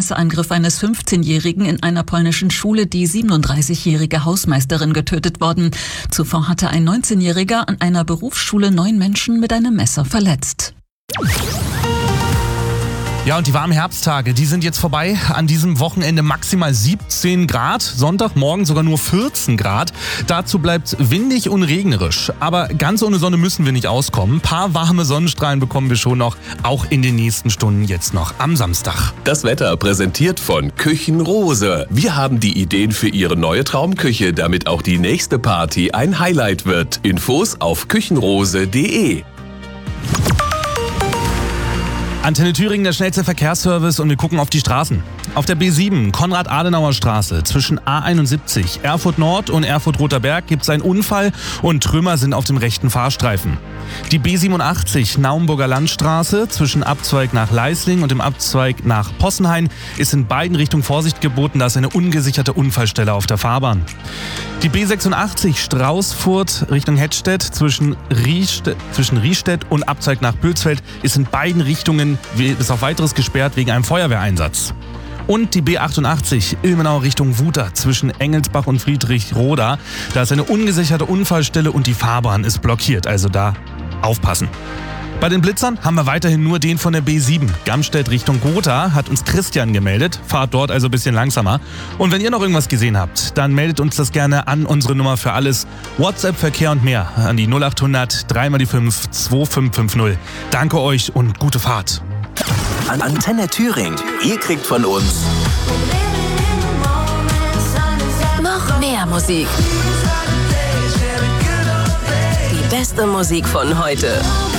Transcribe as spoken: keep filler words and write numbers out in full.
Messerangriff eines fünfzehnjährigen in einer polnischen Schule die siebenunddreißigjährige Hausmeisterin getötet worden. Zuvor hatte ein neunzehnjähriger an einer Berufsschule neun Menschen mit einem Messer verletzt. Ja, und die warmen Herbsttage, die sind jetzt vorbei. An diesem Wochenende maximal siebzehn Grad, Sonntagmorgen sogar nur vierzehn Grad. Dazu bleibt windig und regnerisch. Aber ganz ohne Sonne müssen wir nicht auskommen. Ein paar warme Sonnenstrahlen bekommen wir schon noch, auch in den nächsten Stunden jetzt noch am Samstag. Das Wetter präsentiert von Küchenrose. Wir haben die Ideen für Ihre neue Traumküche, damit auch die nächste Party ein Highlight wird. Infos auf küchenrose punkt de. Antenne Thüringen, der schnellste Verkehrsservice, und wir gucken auf die Straßen. Auf der B sieben, Konrad-Adenauer-Straße, zwischen A einundsiebzig, Erfurt Nord und Erfurt-Roter Berg gibt es einen Unfall und Trümmer sind auf dem rechten Fahrstreifen. Die B siebenundachtzig, Naumburger Landstraße, zwischen Abzweig nach Leisling und dem Abzweig nach Possenhain ist in beiden Richtungen Vorsicht geboten, da ist eine ungesicherte Unfallstelle auf der Fahrbahn. Die B sechsundachtzig, Straußfurt Richtung Hettstedt, zwischen Riestedt, zwischen Riestedt und Abzweig nach Bülsfeld ist in beiden Richtungen bis auf weiteres gesperrt wegen einem Feuerwehreinsatz. Und die B achtundachtzig, Ilmenau Richtung Wuter, zwischen Engelsbach und Friedrichroda. Da ist eine ungesicherte Unfallstelle und die Fahrbahn ist blockiert, also da aufpassen. Bei den Blitzern haben wir weiterhin nur den von der B sieben. Gamstedt Richtung Gotha hat uns Christian gemeldet. Fahrt dort also ein bisschen langsamer. Und wenn ihr noch irgendwas gesehen habt, dann meldet uns das gerne an unsere Nummer für alles. WhatsApp, Verkehr und mehr an die null achthundert drei mal die fünf zwei fünf fünf null. Danke euch und gute Fahrt. An Antenne Thüringen. Ihr kriegt von uns noch mehr Musik. Die beste Musik von heute.